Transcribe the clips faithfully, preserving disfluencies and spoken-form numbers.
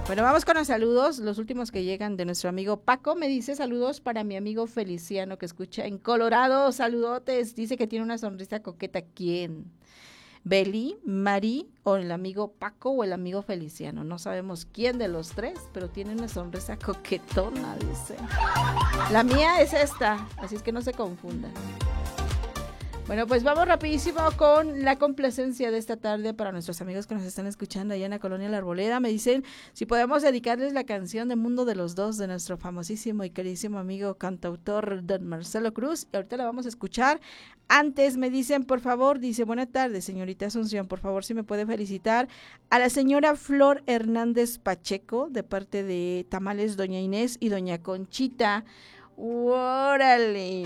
Bueno, vamos con los saludos, los últimos que llegan de nuestro amigo Paco. Me dice saludos para mi amigo Feliciano que escucha en Colorado. Saludotes, dice que tiene una sonrisa coqueta. ¿Quién? Beli, Mari o el amigo Paco o el amigo Feliciano. No sabemos quién de los tres, pero tiene una sonrisa coquetona, dice. La mía es esta, así es que no se confundan. Bueno, pues vamos rapidísimo con la complacencia de esta tarde para nuestros amigos que nos están escuchando allá en la Colonia La Arboleda. Me dicen si podemos dedicarles la canción de Mundo de los Dos de nuestro famosísimo y queridísimo amigo cantautor don Marcelo Cruz. Y ahorita la vamos a escuchar. Antes me dicen, por favor, dice, buena tarde, señorita Asunción, por favor, si me puede felicitar a la señora Flor Hernández Pacheco, de parte de Tamales Doña Inés y Doña Conchita. ¡Órale!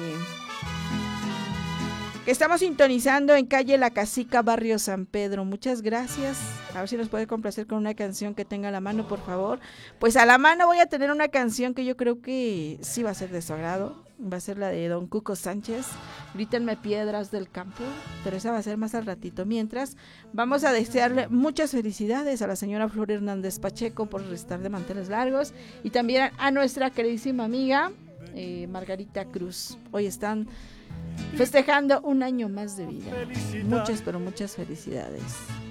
Que estamos sintonizando en calle La Casica, barrio San Pedro. Muchas gracias. A ver si nos puede complacer con una canción que tenga a la mano, por favor. Pues a la mano voy a tener una canción que yo creo que sí va a ser de su agrado. Va a ser la de don Cuco Sánchez, Grítenme piedras del campo, pero esa va a ser más al ratito. Mientras, vamos a desearle muchas felicidades a la señora Flor Hernández Pacheco por estar de manteles largos y también a nuestra queridísima amiga eh, Margarita Cruz. Hoy están festejando un año más de vida. Muchas, pero muchas felicidades.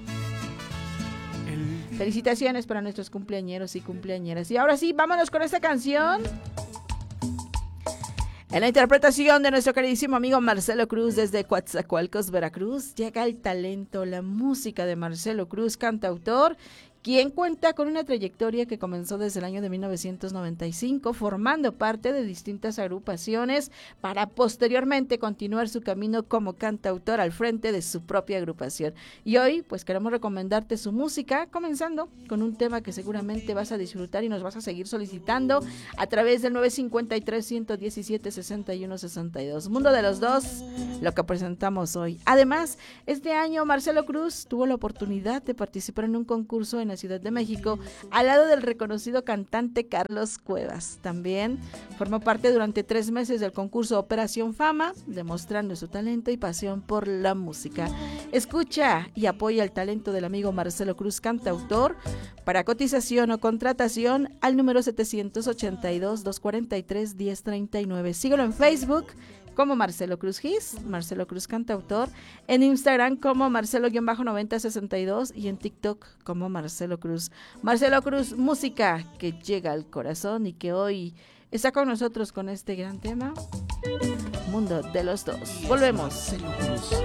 Felicitaciones para nuestros cumpleañeros y cumpleañeras. Y ahora sí, vámonos con esta canción. En la interpretación de nuestro queridísimo amigo Marcelo Cruz desde Coatzacoalcos, Veracruz, llega el talento, la música de Marcelo Cruz, cantautor, quien cuenta con una trayectoria que comenzó desde el año de mil novecientos noventa y cinco, formando parte de distintas agrupaciones para posteriormente continuar su camino como cantautor al frente de su propia agrupación. Y hoy, pues queremos recomendarte su música, comenzando con un tema que seguramente vas a disfrutar y nos vas a seguir solicitando a través del nueve cinco tres, uno uno siete, seis uno seis dos. Mundo de los Dos, lo que presentamos hoy. Además, este año Marcelo Cruz tuvo la oportunidad de participar en un concurso en la Ciudad de México, al lado del reconocido cantante Carlos Cuevas. También formó parte durante tres meses del concurso Operación Fama, demostrando su talento y pasión por la música. Escucha y apoya el talento del amigo Marcelo Cruz, cantautor. Para cotización o contratación al número setecientos ochenta y dos, doscientos cuarenta y tres, diez treinta y nueve. Síguelo en Facebook como Marcelo Cruz Gis, Marcelo Cruz Cantautor, en Instagram como Marcelo noventa sesenta y dos y en TikTok como Marcelo Cruz. Marcelo Cruz, música que llega al corazón y que hoy está con nosotros con este gran tema, Mundo de los Dos. Volvemos.